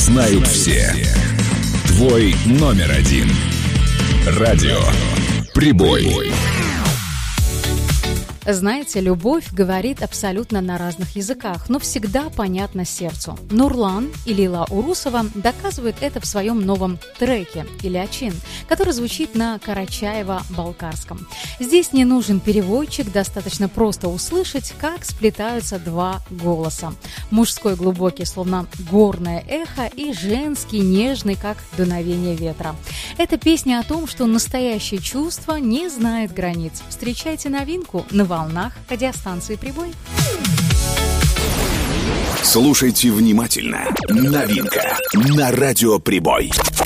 знают все. Твой номер один. Радио Прибой. Знаете, любовь говорит абсолютно на разных языках, но всегда понятна сердцу. Нурлан и Лила Урусова доказывают это в своем новом треке «Ильячин», который звучит на карачаево-балкарском. Здесь не нужен переводчик, достаточно просто услышать, как сплетаются два голоса. Мужской глубокий, словно горное эхо, и женский нежный, как дуновение ветра. Это песня о том, что настоящее чувство не знает границ. Встречайте новинку на волнах радиостанции «Прибой». Слушайте внимательно. Новинка на радио «Прибой».